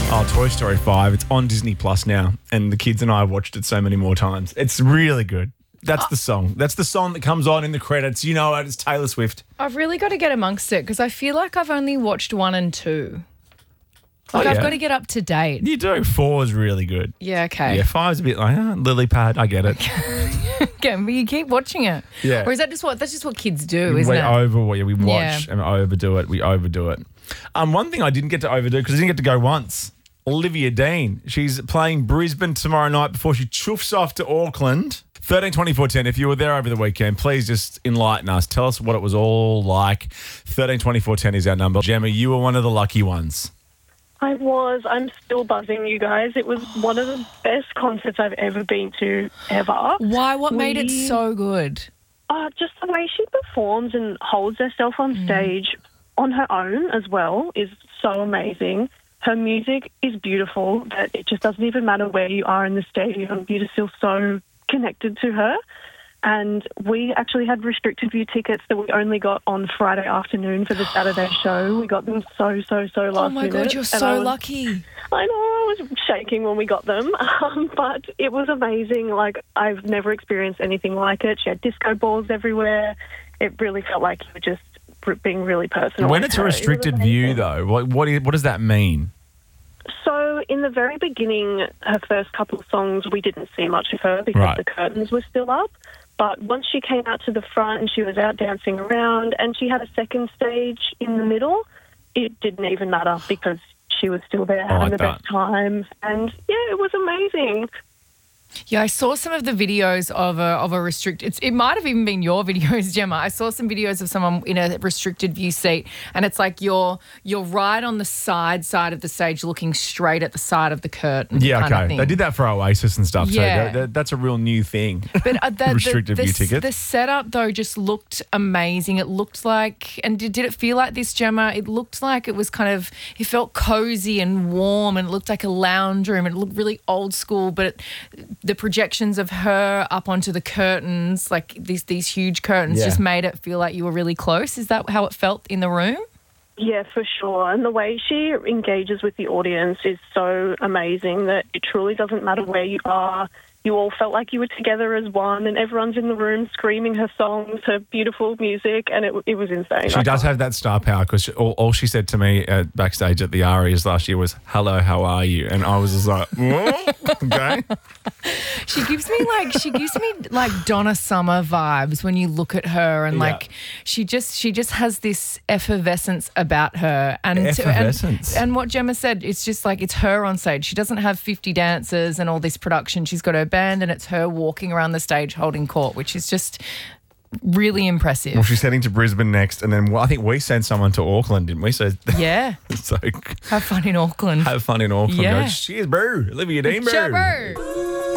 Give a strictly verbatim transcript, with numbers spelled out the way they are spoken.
Oh, Toy Story five. It's on Disney Plus now, and the kids and I have watched it so many more times. It's really good. That's the song. That's the song that comes on in the credits. You know it. It's Taylor Swift. I've really got to get amongst it because I feel like I've only watched one and two. Like Oh, I've yeah. got to get up to date. You do. Four is really good. Yeah, okay. Yeah, five's a bit like, ah, lily pad. I get it. Okay, but you keep watching it. Yeah. Or is that just what, that's just what kids do, we isn't it? over, yeah, we watch Yeah. and overdo it. We overdo it. Um, one thing I didn't get to overdo because I didn't get to go once. Olivia Dean. She's playing Brisbane tomorrow night before she chuffs off to Auckland. thirteen twenty-four ten. If you were there over the weekend, please just enlighten us. Tell us what it was all like. thirteen twenty-four ten is our number. Gemma, you were one of the lucky ones. I was. I'm still buzzing, you guys. It was one of the best concerts I've ever been to, ever. Why? What made it We- so good? Uh, just the way she performs and holds herself on stage on her own as well is so amazing. Her music is beautiful, that it just doesn't even matter where you are in the stadium. You just feel so connected to her. And we actually had restricted view tickets that we only got on Friday afternoon for the Saturday show. We got them so, so, so last Oh my minute. God, you're And so I was- lucky. I know, I was shaking when we got them, um, but it was amazing. Like, I've never experienced anything like it. She had disco balls everywhere. It really felt like you were just r- being really personal. When with it's a her. It was restricted view, amazing. though, what what, is, what does that mean? So in the very beginning, her first couple of songs, we didn't see much of her because Right. the curtains were still up. But once she came out to the front and she was out dancing around and she had a second stage in the middle, it didn't even matter because she was still there having like the that. best time. And, yeah, it was amazing. Yeah, I saw some of the videos of a of a restrict. It's, it might have even been your videos, Gemma. I saw some videos of someone in a restricted view seat, and it's like you're you're right on the side side of the stage, looking straight at the side of the curtain. Yeah, kind of okay. thing. They did that for Oasis and stuff Yeah. too. That- that's a real new thing. But uh, the, Restricted the, view the, tickets. the setup, though, just looked amazing. It looked like, and did, did it feel like this, Gemma? It looked like it was kind of, it felt cozy and warm, and it looked like a lounge room. It looked really old school, but it, the projections of her up onto the curtains, like these these huge curtains, Yeah. just made it feel like you were really close. Is that how it felt in the room? Yeah, for sure. And the way she engages with the audience is so amazing that it truly doesn't matter where you are. You all felt like you were together as one, and everyone's in the room screaming her songs, her beautiful music, and it, it was insane. She I does can't- have that star power because all, all she said to me at backstage at the Arias last year was, hello, how are you? And I was just like, "Whoa, okay. She gives me like she gives me like Donna Summer vibes when you look at her, and Yeah. like she just she just has this effervescence about her, and Effervescence. and, and what Gemma said, it's just like it's her on stage. She doesn't have fifty dancers and all this production. She's got her band, and it's her walking around the stage holding court, which is just really impressive. Well, she's heading to Brisbane next. And then well, I think we sent someone to Auckland, didn't we? So, Yeah, so have fun in Auckland. have fun in Auckland. Yeah. Go, cheers, bro. Olivia Dean, bro. Jabber.